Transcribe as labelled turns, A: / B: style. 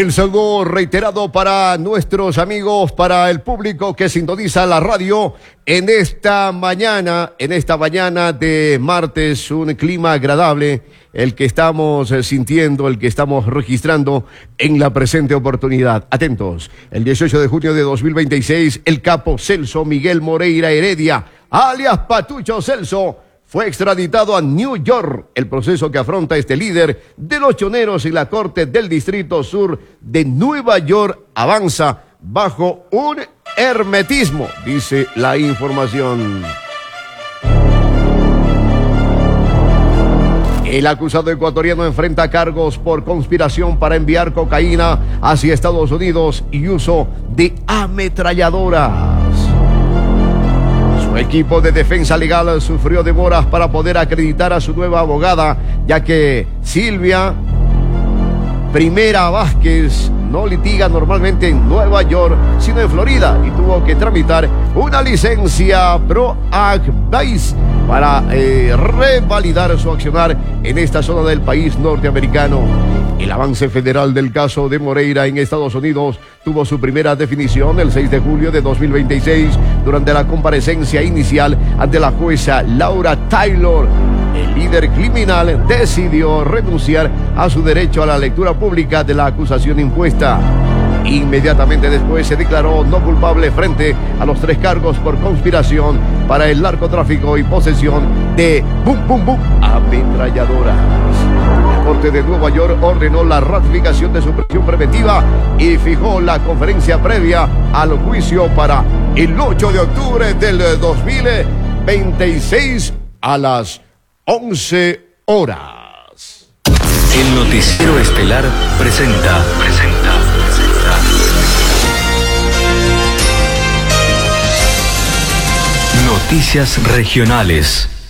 A: El saludo reiterado para nuestros amigos, para el público que sintoniza la radio en esta mañana de martes, un clima agradable, el que estamos sintiendo, el que estamos registrando en la presente oportunidad. Atentos, el 18 de junio de 2026, el capo Celso Miguel Moreira Heredia, alias Patucho Celso, fue extraditado a New York. El proceso que afronta este líder de los choneros en la Corte del Distrito Sur de Nueva York avanza bajo un hermetismo, dice la información. El acusado ecuatoriano enfrenta cargos por conspiración para enviar cocaína hacia Estados Unidos y uso de ametralladoras. Su equipo de defensa legal sufrió demoras para poder acreditar a su nueva abogada, ya que Silvia Primera Vázquez no litiga normalmente en Nueva York, sino en Florida, y tuvo que tramitar una licencia Pro Advice para revalidar su accionar en esta zona del país norteamericano. El avance federal del caso de Moreira en Estados Unidos tuvo su primera definición el 6 de julio de 2026 durante la comparecencia inicial ante la jueza Laura Taylor. El líder criminal decidió renunciar a su derecho a la lectura pública de la acusación impuesta. Inmediatamente después se declaró no culpable frente a los 3 cargos por conspiración para el narcotráfico y posesión de ametralladoras. La Corte de Nueva York ordenó la ratificación de su prisión preventiva y fijó la conferencia previa al juicio para el 8 de octubre del 2026 a las 11 horas.
B: El Noticiero Estelar presenta. Noticias regionales.